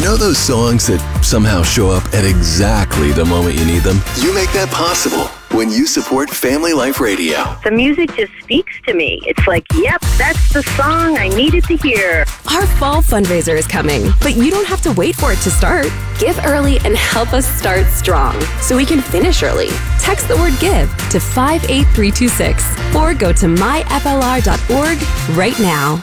know those songs that somehow show up at exactly the moment you need them? You make that possible when you support Family Life Radio. The music just speaks to me. It's like, yep, that's the song I needed to hear. Our fall fundraiser is coming, but you don't have to wait for it to start. Give early and help us start strong so we can finish early. Text the word GIVE to 58326 or go to myflr.org right now.